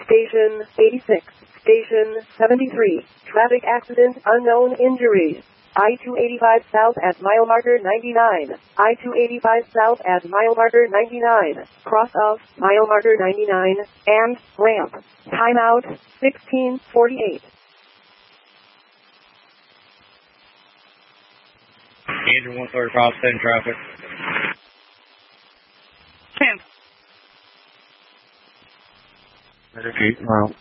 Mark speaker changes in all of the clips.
Speaker 1: Station 86, Station 73, traffic accident, unknown injuries. I-285 south at mile marker 99. I-285 south at mile marker 99. Cross of mile marker 99 and ramp. Timeout 16:48.
Speaker 2: Engine 135, same traffic.
Speaker 3: 10.
Speaker 2: Mitigate route.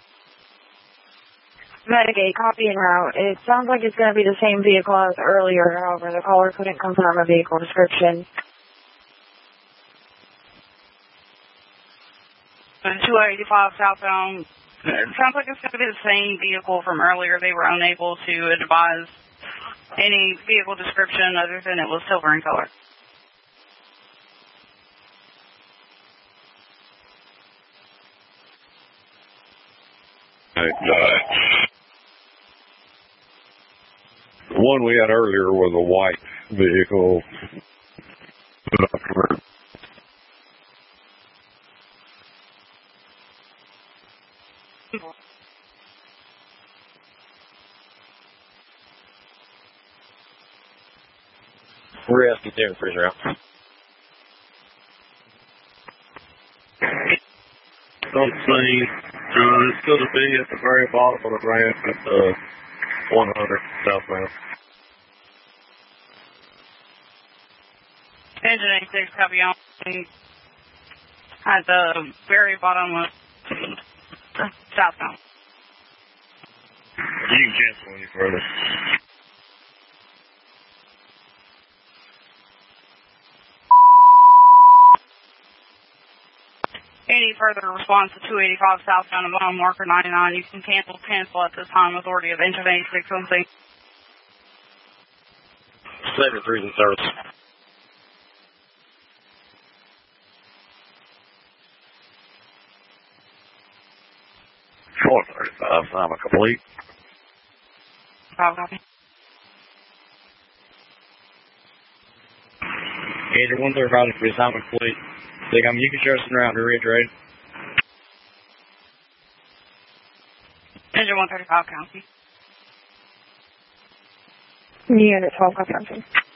Speaker 3: Mitigate, copy en route. It sounds like it's going to be the same vehicle as earlier, however, the caller couldn't confirm a vehicle description.
Speaker 4: 285 southbound. It sounds like it's going to be the same vehicle from earlier. They were unable to advise any vehicle description other than it was silver in color.
Speaker 2: The one we had earlier was a white vehicle.
Speaker 5: We're SQ2 freezer out.
Speaker 2: Don't see. It's going to be at the very bottom of the ramp at the 100 southbound.
Speaker 4: Engine 86, copy on. At the very bottom of southbound.
Speaker 2: You can cancel any further.
Speaker 4: Any further response to 285 southbound and mile marker 99, you can cancel at this time. Authority of engine 86 on scene.
Speaker 5: 73 in service.
Speaker 2: Short 35, I'm complete.
Speaker 4: Copy.
Speaker 5: Engine 135 is free, I'm complete. You can share us around to reiterate.
Speaker 4: Engine 135, copy.
Speaker 3: Unit 12, copy.